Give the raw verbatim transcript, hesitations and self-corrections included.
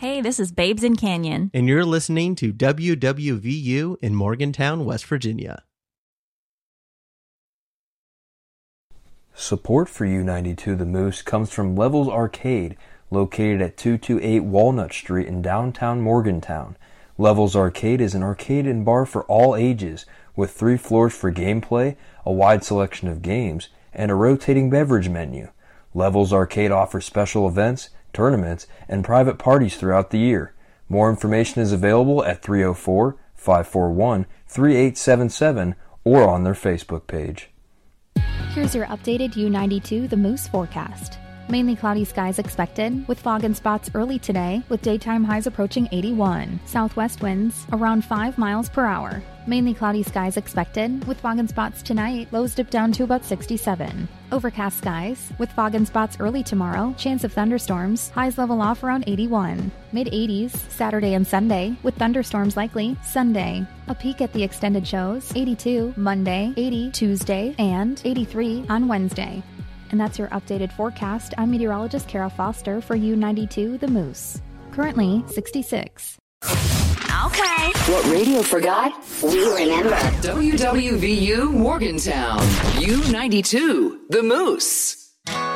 Hey, this is Babes in Canyon. And you're listening to W W V U in Morgantown, West Virginia. Support for U ninety-two The Moose comes from Levels Arcade, located at two twenty-eight Walnut Street in downtown Morgantown. Levels Arcade is an arcade and bar for all ages, with three floors for gameplay, a wide selection of games, and a rotating beverage menu. Levels Arcade offers special events, tournaments, and private parties throughout the year. More information is available at three oh four, five four one, three eight seven seven or on their Facebook page. Here's your updated U ninety-two The Moose forecast. Mainly cloudy skies expected, with fog and spots early today, with daytime highs approaching eighty-one. Southwest winds around five miles per hour. Mainly cloudy skies expected, with fog and spots tonight, lows dip down to about sixty-seven. Overcast skies, with fog and spots early tomorrow, chance of thunderstorms, highs level off around eighty-one. Mid-eighties, Saturday and Sunday, with thunderstorms likely, Sunday. A peek at the extended shows, eighty-two, Monday, eighty, Tuesday, and eighty-three on Wednesday. And that's your updated forecast. I'm meteorologist Kara Foster for U ninety-two The Moose. Currently sixty-six. Okay. What radio forgot, we remember. W W V U Morgantown, U ninety-two The Moose.